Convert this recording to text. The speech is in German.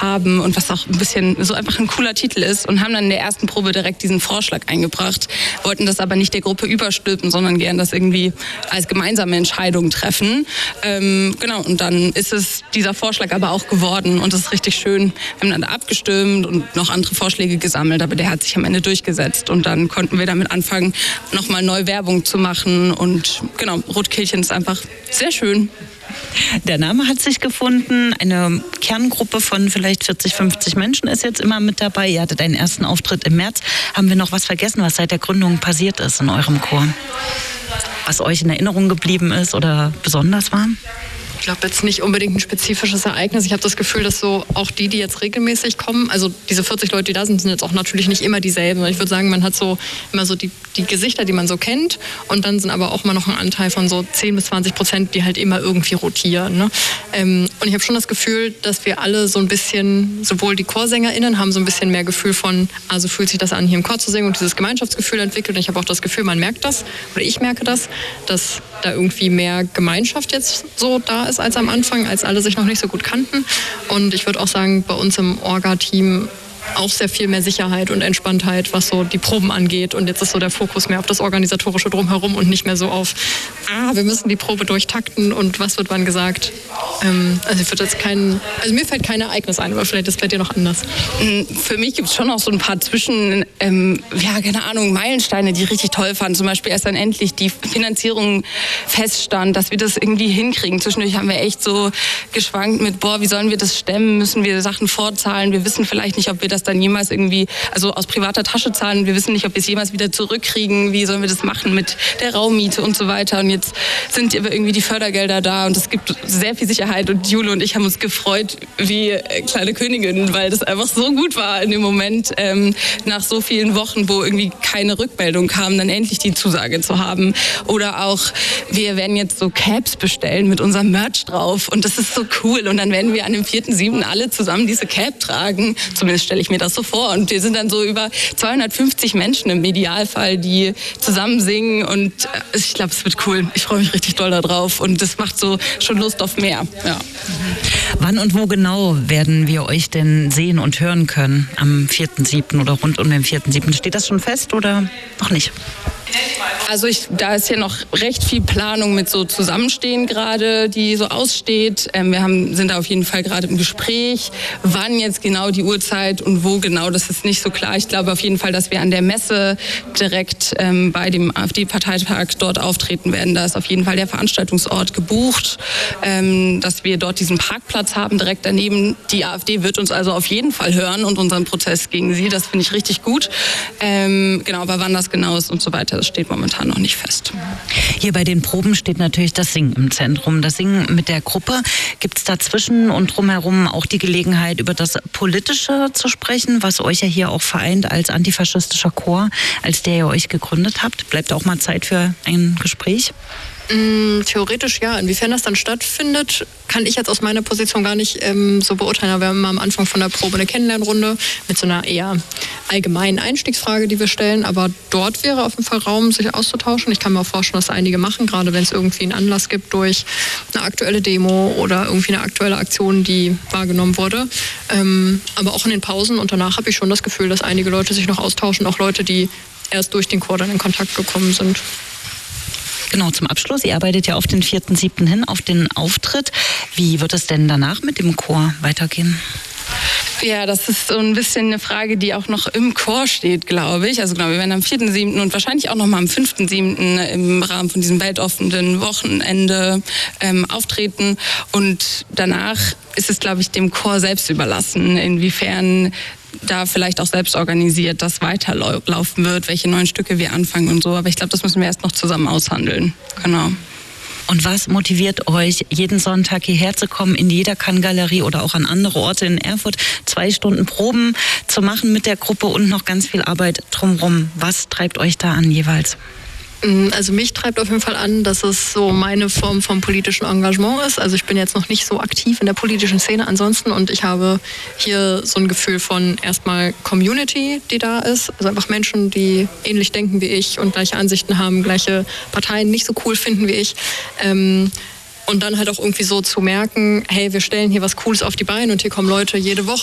haben und was auch ein bisschen so einfach ein cooler Titel ist und haben dann in der ersten Probe direkt diesen Vorschlag eingebracht, wollten das aber nicht der Gruppe überstülpen, sondern gern das irgendwie als gemeinsame Entscheidung treffen. Genau, und dann ist es dieser Vorschlag aber auch geworden und das ist richtig schön. Wir haben dann da abgestimmt und noch andere Vorschläge gesammelt, aber der hat sich am Ende durchgesetzt und dann konnten wir damit anfangen, nochmal neu Werbung zu machen und genau, Rotkehlchen ist einfach sehr schön. Der Name hat sich gefunden, eine Kerngruppe von vielleicht 40, 50 Menschen ist jetzt immer mit dabei. Ihr hattet einen ersten Auftritt im März. Haben wir noch was vergessen, was seit der Gründung passiert ist in eurem Chor? Was euch in Erinnerung geblieben ist oder besonders war? Ich glaube jetzt nicht unbedingt ein spezifisches Ereignis. Ich habe das Gefühl, dass so auch die jetzt regelmäßig kommen, also diese 40 Leute, die da sind, sind jetzt auch natürlich nicht immer dieselben. Ich würde sagen, man hat so immer so die Gesichter, die man so kennt und dann sind aber auch mal noch ein Anteil von so 10-20%, die halt immer irgendwie rotieren. Ne? Und ich habe schon das Gefühl, dass wir alle so ein bisschen, sowohl die ChorsängerInnen haben so ein bisschen mehr Gefühl von, also fühlt sich das an, hier im Chor zu singen und dieses Gemeinschaftsgefühl entwickelt. Und ich habe auch das Gefühl, man merkt das, oder ich merke das, dass da irgendwie mehr Gemeinschaft jetzt so da ist als am Anfang, als alle sich noch nicht so gut kannten. Und ich würde auch sagen, bei uns im Orga-Team auch sehr viel mehr Sicherheit und Entspanntheit, was so die Proben angeht. Und jetzt ist so der Fokus mehr auf das Organisatorische drumherum und nicht mehr so auf, wir müssen die Probe durchtakten und was wird wann gesagt. Also mir fällt kein Ereignis ein, aber vielleicht ist es bei dir noch anders. Für mich gibt es schon auch so ein paar Meilensteine, die ich richtig toll fand. Zum Beispiel, als dann endlich die Finanzierung feststand, dass wir das irgendwie hinkriegen. Zwischendurch haben wir echt so geschwankt mit, wie sollen wir das stemmen? Müssen wir Sachen vorzahlen? Wir wissen vielleicht nicht, ob wir das dann jemals irgendwie, also aus privater Tasche zahlen. Wir wissen nicht, ob wir es jemals wieder zurückkriegen. Wie sollen wir das machen mit der Raummiete und so weiter? Und jetzt sind irgendwie die Fördergelder da und es gibt sehr viel Sicherheit. Und Jule und ich haben uns gefreut wie kleine Königinnen, weil das einfach so gut war in dem Moment, nach so vielen Wochen, wo irgendwie keine Rückmeldung kam, dann endlich die Zusage zu haben. Oder auch, wir werden jetzt so Caps bestellen mit unserem Merch drauf und das ist so cool. Und dann werden wir an dem 4.7. alle zusammen diese Cap tragen. Zumindest stelle ich mir das so vor. Und wir sind dann so über 250 Menschen im Idealfall, die zusammen singen. Und ich glaube, es wird cool. Ich freue mich richtig doll darauf. Und das macht so schon Lust auf mehr. Ja. Wann und wo genau werden wir euch denn sehen und hören können? Am 4.7. oder rund um den 4.7. Steht das schon fest oder noch nicht? Also da ist hier noch recht viel Planung mit so Zusammenstehen gerade, die so aussteht. Wir sind da auf jeden Fall gerade im Gespräch. Wann jetzt genau die Uhrzeit und wo genau, das ist nicht so klar. Ich glaube auf jeden Fall, dass wir an der Messe direkt bei dem AfD-Parteitag dort auftreten werden. Da ist auf jeden Fall der Veranstaltungsort gebucht, dass wir dort diesen Parkplatz haben direkt daneben. Die AfD wird uns also auf jeden Fall hören und unseren Prozess gegen sie. Das finde ich richtig gut. Genau, aber wann das genau ist und so weiter, das steht momentan noch nicht fest. Hier bei den Proben steht natürlich das Singen im Zentrum. Das Singen mit der Gruppe. Gibt es dazwischen und drumherum auch die Gelegenheit, über das Politische zu sprechen, was euch ja hier auch vereint als antifaschistischer Chor, als der ihr euch gegründet habt? Bleibt auch mal Zeit für ein Gespräch? Theoretisch ja. Inwiefern das dann stattfindet, kann ich jetzt aus meiner Position gar nicht so beurteilen. Wir haben am Anfang von der Probe eine Kennenlernrunde mit so einer eher allgemeinen Einstiegsfrage, die wir stellen. Aber dort wäre auf jeden Fall Raum, sich auszutauschen. Ich kann mir auch vorstellen, dass einige machen, gerade wenn es irgendwie einen Anlass gibt durch eine aktuelle Demo oder irgendwie eine aktuelle Aktion, die wahrgenommen wurde. Aber auch in den Pausen und danach habe ich schon das Gefühl, dass einige Leute sich noch austauschen, auch Leute, die erst durch den Chor dann in Kontakt gekommen sind. Genau, zum Abschluss. Ihr arbeitet ja auf den 4.7. hin, auf den Auftritt. Wie wird es denn danach mit dem Chor weitergehen? Ja, das ist so ein bisschen eine Frage, die auch noch im Chor steht, glaube ich. Also genau, wir werden am 4.7. und wahrscheinlich auch noch mal am 5.7. im Rahmen von diesem weltoffenen Wochenende auftreten. Und danach ist es, glaube ich, dem Chor selbst überlassen, inwiefern da vielleicht auch selbst organisiert das weiterlaufen wird, welche neuen Stücke wir anfangen und so. Aber ich glaube, das müssen wir erst noch zusammen aushandeln. Genau. Und was motiviert euch, jeden Sonntag hierher zu kommen, in die Jeder-Kann-Galerie oder auch an andere Orte in Erfurt, 2 Stunden Proben zu machen mit der Gruppe und noch ganz viel Arbeit drumherum? Was treibt euch da an jeweils? Also mich treibt auf jeden Fall an, dass es so meine Form vom politischen Engagement ist. Also ich bin jetzt noch nicht so aktiv in der politischen Szene ansonsten und ich habe hier so ein Gefühl von erstmal Community, die da ist. Also einfach Menschen, die ähnlich denken wie ich und gleiche Ansichten haben, gleiche Parteien nicht so cool finden wie ich. Und dann halt auch irgendwie so zu merken, hey, wir stellen hier was Cooles auf die Beine und hier kommen Leute jede Woche